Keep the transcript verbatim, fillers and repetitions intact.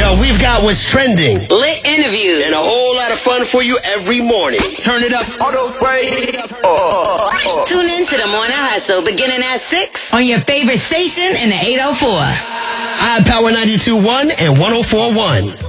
Yo, we've got what's trending, lit interviews, and a whole lot of fun for you every morning. Turn it up all the way. Oh, oh. Tune in to the Morning Hustle beginning at six on your favorite station in the eight oh four. iPower ninety-two point one and one oh four point one.